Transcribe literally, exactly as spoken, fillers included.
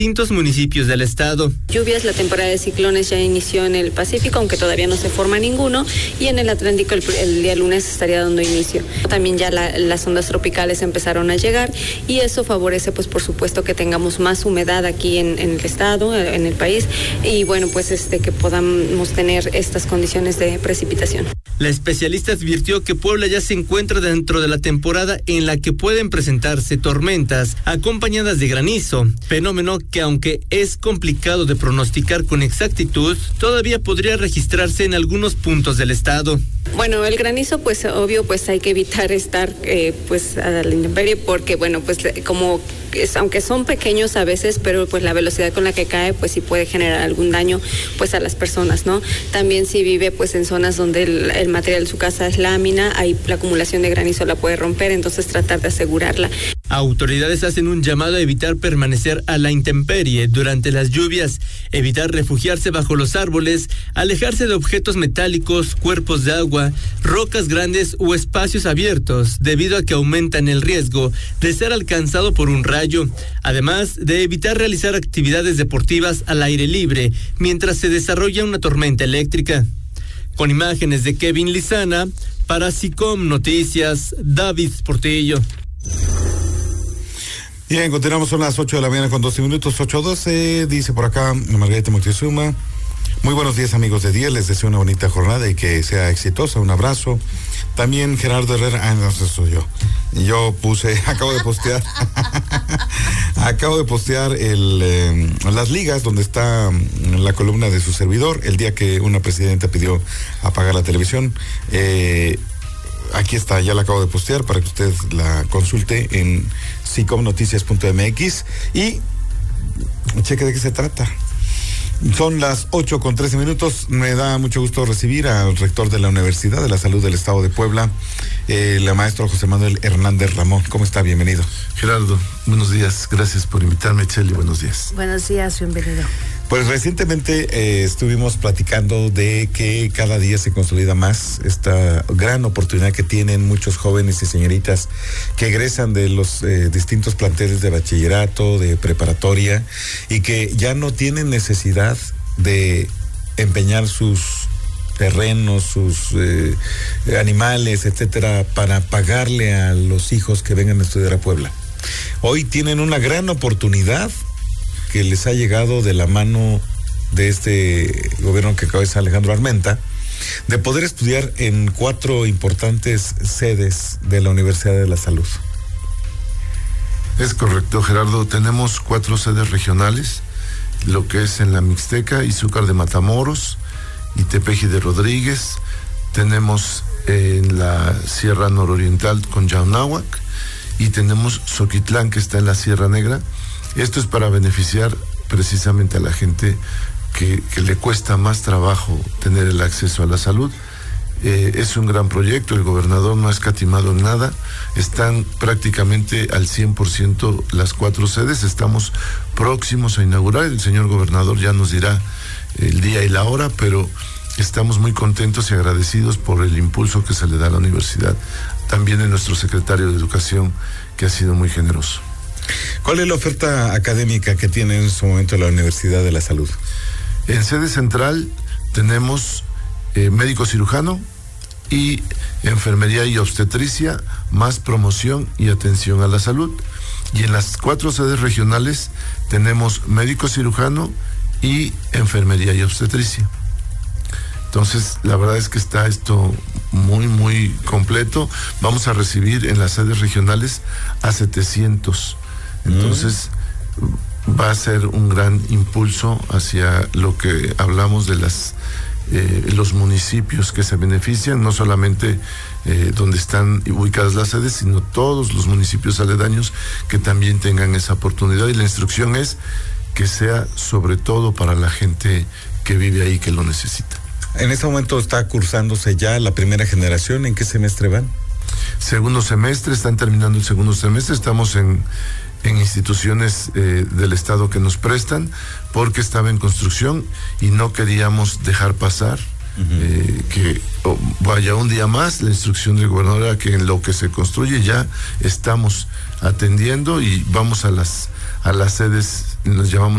distintos municipios del estado. Lluvias, la temporada de ciclones ya inició en el Pacífico, aunque todavía no se forma ninguno, y en el Atlántico el, el día lunes estaría dando inicio. También ya la, las ondas tropicales empezaron a llegar y eso favorece, pues por supuesto, que tengamos más humedad aquí en, en el estado, en el país, y bueno, pues este que podamos tener estas condiciones de precipitación. La especialista advirtió que Puebla ya se encuentra dentro de la temporada en la que pueden presentarse tormentas acompañadas de granizo, fenómeno que aunque es complicado de pronosticar con exactitud, todavía podría registrarse en algunos puntos del estado. Bueno, el granizo, pues obvio, pues hay que evitar estar eh, pues a la intemperie porque bueno, pues como es, aunque son pequeños a veces, pero pues la velocidad con la que cae, pues sí puede generar algún daño pues a las personas, ¿no? También si vive pues en zonas donde el, el material de su casa es lámina, ahí la acumulación de granizo la puede romper, entonces tratar de asegurarla. Autoridades hacen un llamado a evitar permanecer a la intemperie durante las lluvias, evitar refugiarse bajo los árboles, alejarse de objetos metálicos, cuerpos de agua, rocas grandes o espacios abiertos, debido a que aumentan el riesgo de ser alcanzado por un rayo, además de evitar realizar actividades deportivas al aire libre mientras se desarrolla una tormenta eléctrica. Con imágenes de Kevin Lizana, para SICOM Noticias, David Portillo. Bien, continuamos, son las ocho de la mañana con doce minutos, ocho doce, dice por acá Margarita Moctezuma. Muy buenos días, amigos de Diez, les deseo una bonita jornada y que sea exitosa, un abrazo. También Gerardo Herrera, ah, no, eso soy yo. Yo puse, acabo de postear, acabo de postear el, eh, las ligas donde está la columna de su servidor, el día que una presidenta pidió apagar la televisión. Eh, Aquí está, ya la acabo de postear para que usted la consulte en sicom noticias punto m x y cheque de qué se trata. Son las ocho con trece minutos. Me da mucho gusto recibir al rector de la Universidad de la Salud del Estado de Puebla, eh, el maestro José Manuel Hernández Ramón. ¿Cómo está? Bienvenido. Gerardo, buenos días. Gracias por invitarme, Cheli. Buenos días. Buenos días, bienvenido. Pues recientemente eh, estuvimos platicando de que cada día se consolida más esta gran oportunidad que tienen muchos jóvenes y señoritas que egresan de los eh, distintos planteles de bachillerato, de preparatoria, y que ya no tienen necesidad de empeñar sus terrenos, sus eh, animales, etcétera, para pagarle a los hijos que vengan a estudiar a Puebla. Hoy tienen una gran oportunidad que les ha llegado de la mano de este gobierno que cabeza Alejandro Armenta, de poder estudiar en cuatro importantes sedes de la Universidad de la Salud. Es correcto, Gerardo. Tenemos cuatro sedes regionales, lo que es en la Mixteca, Izúcar de Matamoros y Tepeji de Rodríguez. Tenemos en la Sierra Nororiental con Yaunáhuac y tenemos Zoquitlán, que está en la Sierra Negra. Esto es para beneficiar precisamente a la gente que, que le cuesta más trabajo tener el acceso a la salud. Eh, es un gran proyecto, el gobernador no ha escatimado en nada, están prácticamente al cien por ciento las cuatro sedes, estamos próximos a inaugurar, el señor gobernador ya nos dirá el día y la hora, pero estamos muy contentos y agradecidos por el impulso que se le da a la universidad, también de nuestro secretario de Educación, que ha sido muy generoso. ¿Cuál es la oferta académica que tiene en su momento la Universidad de la Salud? En sede central tenemos eh, médico cirujano y enfermería y obstetricia, más promoción y atención a la salud. Y en las cuatro sedes regionales tenemos médico cirujano y enfermería y obstetricia. Entonces, la verdad es que está esto muy, muy completo. Vamos a recibir en las sedes regionales a setecientos. Entonces, mm. va a ser un gran impulso hacia lo que hablamos de las eh, los municipios que se benefician, no solamente eh, donde están ubicadas las sedes, sino todos los municipios aledaños que también tengan esa oportunidad. Y la instrucción es que sea sobre todo para la gente que vive ahí, que lo necesita. En este momento está cursándose ya la primera generación. ¿En qué semestre van? Segundo semestre, están terminando el segundo semestre. Estamos en, en instituciones eh, del Estado que nos prestan, porque estaba en construcción y no queríamos dejar pasar uh-huh. eh, que oh, vaya un día más. La instrucción del gobernador era que en lo que se construye ya estamos atendiendo y vamos a las, a las sedes, nos llamamos